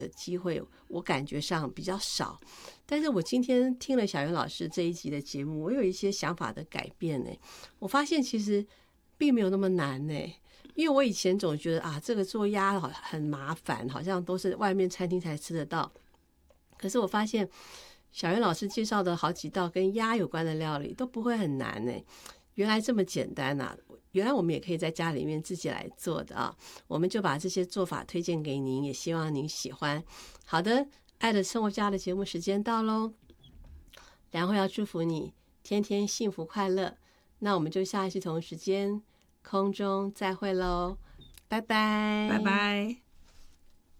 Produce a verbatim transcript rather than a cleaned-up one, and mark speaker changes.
Speaker 1: 的机会，我感觉上比较少。但是我今天听了小云老师这一集的节目，我有一些想法的改变呢。我发现其实并没有那么难呢，因为我以前总觉得啊，这个做鸭好很麻烦，好像都是外面餐厅才吃得到。可是我发现小云老师介绍的好几道跟鸭有关的料理都不会很难呢。原来这么简单啊！原来我们也可以在家里面自己来做的啊！我们就把这些做法推荐给您，也希望您喜欢。好的，爱的生活家的节目时间到喽，然后要祝福你天天幸福快乐。那我们就下一期同时间空中再会喽，拜拜，
Speaker 2: 拜拜。